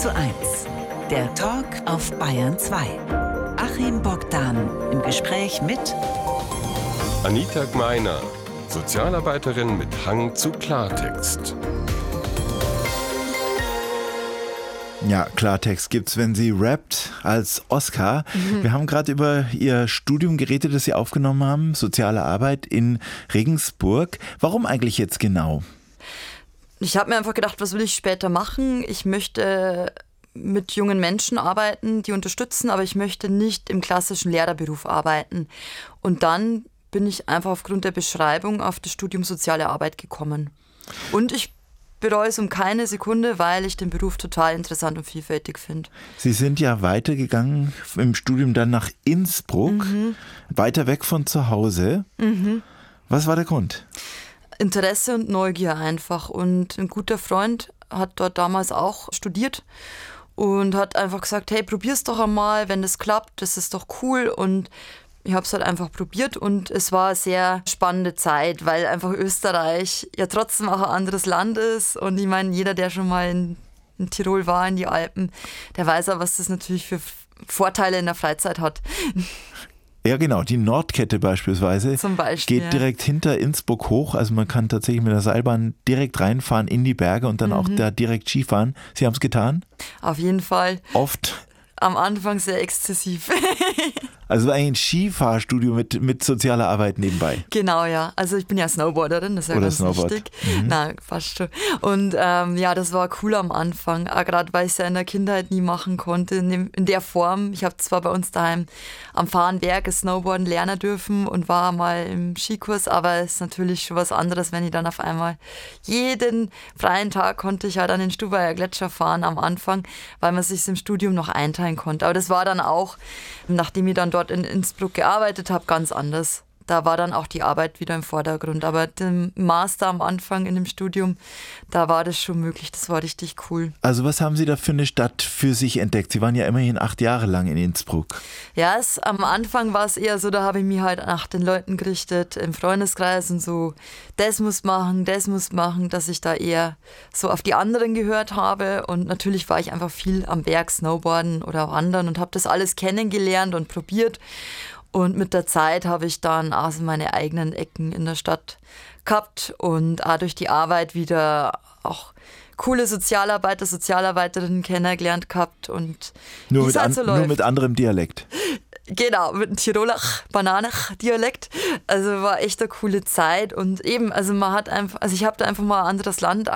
1:1, der Talk auf Bayern 2. Achim Bogdan im Gespräch mit Anita Gmeiner, Sozialarbeiterin mit Hang zu Klartext. Ja, Klartext gibt's, wenn sie rappt, als Oscar. Wir haben gerade über ihr Studium geredet, das sie aufgenommen haben, Soziale Arbeit in Regensburg. Warum eigentlich jetzt genau? Ich habe mir einfach gedacht, was will ich später machen? Ich möchte mit jungen Menschen arbeiten, die unterstützen, aber ich möchte nicht im klassischen Lehrerberuf arbeiten. Und dann bin ich einfach aufgrund der Beschreibung auf das Studium Soziale Arbeit gekommen. Und ich bereue es um keine Sekunde, weil ich den Beruf total interessant und vielfältig finde. Sie sind ja weitergegangen im Studium dann nach Innsbruck, weiter weg von zu Hause. Was war der Grund? Interesse und Neugier einfach. Und ein guter Freund hat dort damals auch studiert und hat einfach gesagt, hey, probier's doch einmal, wenn das klappt, das ist doch cool. Und ich habe es halt einfach probiert und es war eine sehr spannende Zeit, weil einfach Österreich ja trotzdem auch ein anderes Land ist. Und ich meine, jeder, der schon mal in Tirol war, in die Alpen, der weiß auch, was das natürlich für Vorteile in der Freizeit hat. Ja genau, die Nordkette beispielsweise Zum Beispiel, geht direkt hinter Innsbruck hoch. Also man kann tatsächlich mit der Seilbahn direkt reinfahren in die Berge und dann auch da direkt Skifahren. Sie haben es getan? Auf jeden Fall. Oft? Am Anfang sehr exzessiv. Also eigentlich ein Skifahrstudio mit sozialer Arbeit nebenbei. Genau, ja. Also ich bin ja Snowboarderin, das ist ja Oder ganz Snowboard. wichtig. Na, fast schon. Und ja, das war cool am Anfang, gerade weil ich es ja in der Kindheit nie machen konnte, in der Form. Ich habe zwar bei uns daheim am Fahrenberg Snowboarden lernen dürfen und war mal im Skikurs, aber es ist natürlich schon was anderes, wenn ich dann auf einmal jeden freien Tag konnte ich ja dann den Stubaier Gletscher fahren am Anfang, weil man sich im Studium noch einteilen konnte. Aber das war dann auch, nachdem ich dann dort in Innsbruck gearbeitet habe, ganz anders. Da war dann auch die Arbeit wieder im Vordergrund. Aber den Master am Anfang in dem Studium, da war das schon möglich. Das war richtig cool. Also was haben Sie da für eine Stadt für sich entdeckt? Sie waren ja immerhin 8 Jahre lang in Innsbruck. Ja, am Anfang war es eher so, da habe ich mich halt nach den Leuten gerichtet, im Freundeskreis und so, das muss machen, dass ich da eher so auf die anderen gehört habe. Und natürlich war ich einfach viel am Berg, Snowboarden oder Wandern und habe das alles kennengelernt und probiert. Und mit der Zeit habe ich dann also meine eigenen Ecken in der Stadt gehabt und auch durch die Arbeit wieder auch coole Sozialarbeiterinnen kennengelernt gehabt. Und Nur nur mit anderem Dialekt. Genau, mit einem Tiroler Bananach-Dialekt. Also war echt eine coole Zeit und eben, also ich habe da einfach mal ein anderes Land